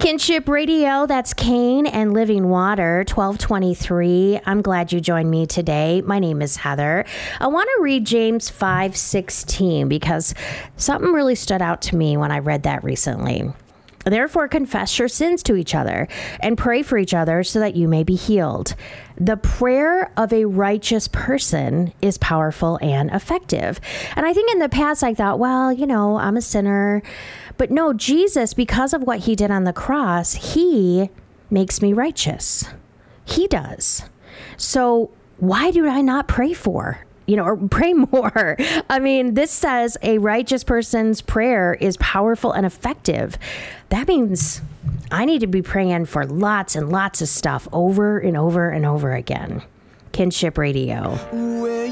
Kinship Radio, that's Kane and Living Water, 1223. I'm glad you joined me today. My name is Heather. I want to read James 5:16 because something really stood out to me when I read that recently. Therefore, confess your sins to each other and pray for each other so that you may be healed. The prayer of a righteous person is powerful and effective. And I think in the past I thought, well, I'm a sinner. But no, Jesus, because of what he did on the cross, he makes me righteous. He does. So why do I not pray for? Or pray more. I mean, this says a righteous person's prayer is powerful and effective. That means I need to be praying for lots and lots of stuff over and over and over again. Kinship Radio.